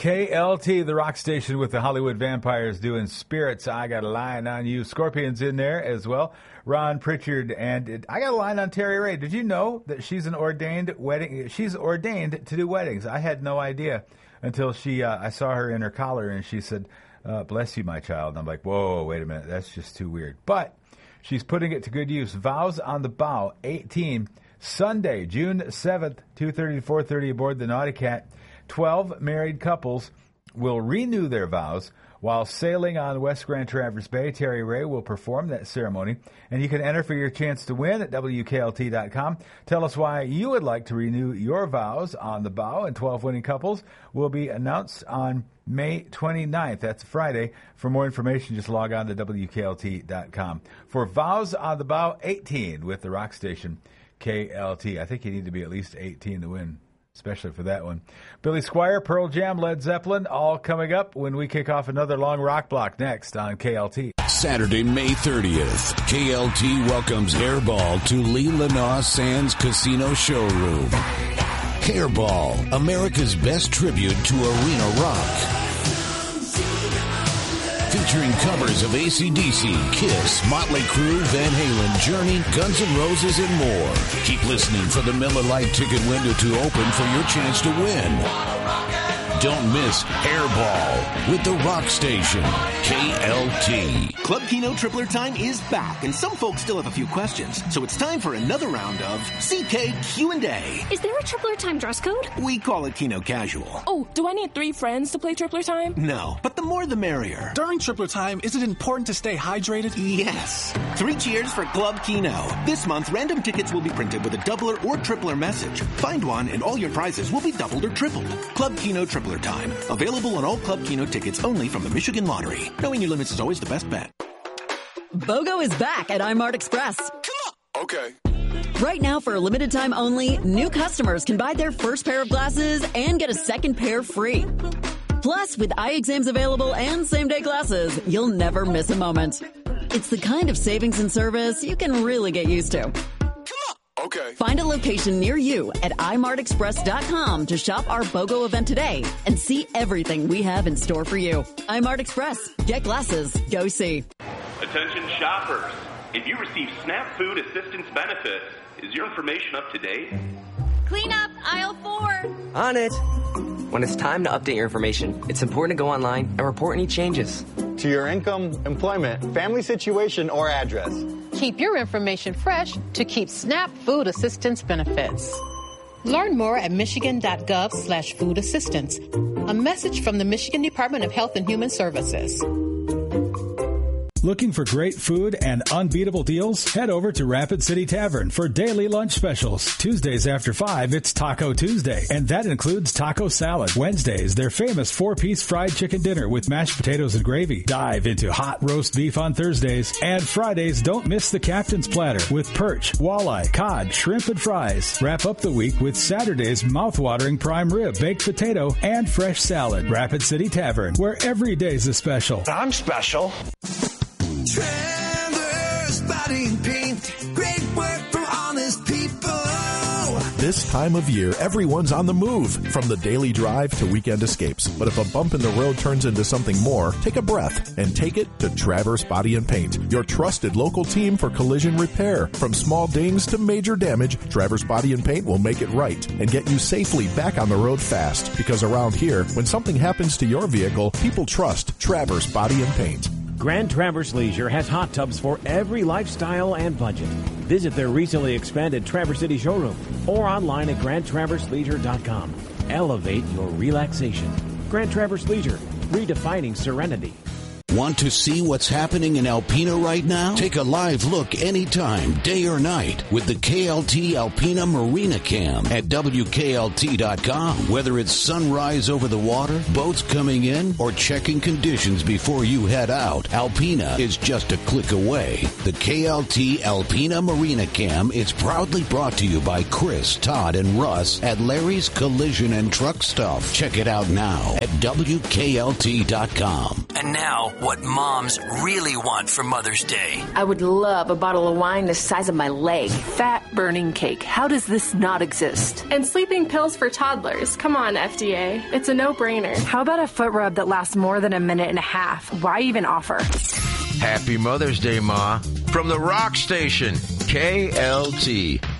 KLT, the rock station with the Hollywood Vampires doing Spirits. I Got a Line on You. Scorpions in there as well. Ron Pritchard, and I got a line on Terry Ray. Did you know that she's ordained to do weddings? I had no idea until I saw her in her collar, and she said, bless you, my child. And I'm like, whoa, wait a minute. That's just too weird. But she's putting it to good use. Vows on the Bow, 18, Sunday, June 7th, 2:30 to 4:30 aboard the Naughty Cat. 12 married couples will renew their vows while sailing on West Grand Traverse Bay. Terry Ray will perform that ceremony, and you can enter for your chance to win at WKLT.com. Tell us why you would like to renew your vows on the Bow, and 12 winning couples will be announced on May 29th. That's Friday. For more information, just log on to WKLT.com. For Vows on the Bow, 18 with the rock station KLT. I think you need to be at least 18 to win, especially for that one. Billy Squier, Pearl Jam, Led Zeppelin, all coming up when we kick off another long rock block next on KLT. Saturday, May 30th, KLT welcomes Hairball to Lee Lanau Sands Casino Showroom. Hairball, America's best tribute to arena rock. Featuring covers of AC/DC, Kiss, Motley Crue, Van Halen, Journey, Guns N' Roses, and more. Keep listening for the Miller Lite ticket window to open for your chance to win. Don't miss Hairball with the Rock Station, KLT. Club Kino Tripler Time is back, and some folks still have a few questions. So it's time for another round of CK Q&A. Is there a Tripler Time dress code? We call it Kino Casual. Oh, do I need 3 friends to play Tripler Time? No, but the more the merrier. During Tripler Time, is it important to stay hydrated? Yes. 3 cheers for Club Kino. This month, random tickets will be printed with a doubler or tripler message. Find one, and all your prizes will be doubled or tripled. Club Kino Tripler Time. Available on all Club Kino tickets only from the Michigan Lottery. Knowing your limits is always the best bet. BOGO is back at iMart Express. Come on. Okay. Right now, for a limited time only, new customers can buy their first pair of glasses and get a second pair free. Plus, with eye exams available and same-day glasses, you'll never miss a moment. It's the kind of savings and service you can really get used to. Okay. Find a location near you at imartexpress.com to shop our BOGO event today and see everything we have in store for you. iMart Express. Get glasses. Go see. Attention shoppers. If you receive SNAP Food Assistance benefits, is your information up to date? Clean up aisle 4. On it. When it's time to update your information, it's important to go online and report any changes. To your income, employment, family situation, or address. Keep your information fresh to keep SNAP Food Assistance benefits. Learn more at michigan.gov/food assistance. A message from the Michigan Department of Health and Human Services. Looking for great food and unbeatable deals? Head over to Rapid City Tavern for daily lunch specials. Tuesdays after 5, it's Taco Tuesday, and that includes taco salad. Wednesdays, their famous 4-piece fried chicken dinner with mashed potatoes and gravy. Dive into hot roast beef on Thursdays. And Fridays, don't miss the Captain's Platter with perch, walleye, cod, shrimp, and fries. Wrap up the week with Saturday's mouth-watering prime rib, baked potato, and fresh salad. Rapid City Tavern, where every day's a special. I'm special. Traverse Body and Paint. Great work from honest people. This time of year, everyone's on the move, from the daily drive to weekend escapes. But if a bump in the road turns into something more, take a breath and take it to Traverse Body and Paint, your trusted local team for collision repair. From small dings to major damage, Traverse Body and Paint will make it right and get you safely back on the road fast. Because around here, when something happens to your vehicle, people trust Traverse Body and Paint. Grand Traverse Leisure has hot tubs for every lifestyle and budget. Visit their recently expanded Traverse City showroom or online at grandtraverseleisure.com. Elevate your relaxation. Grand Traverse Leisure, redefining serenity. Want to see what's happening in Alpena right now? Take a live look anytime, day or night, with the KLT Alpena Marina Cam at WKLT.com. Whether it's sunrise over the water, boats coming in, or checking conditions before you head out, Alpena is just a click away. The KLT Alpena Marina Cam is proudly brought to you by Chris, Todd, and Russ at Larry's Collision and Truck Stuff. Check it out now at WKLT.com. And now, what moms really want for Mother's Day. I would love a bottle of wine the size of my leg. Fat-burning cake. How does this not exist? And sleeping pills for toddlers. Come on, FDA. It's a no-brainer. How about a foot rub that lasts more than a minute and a half? Why even offer? Happy Mother's Day, Ma. From the Rock Station, KLT.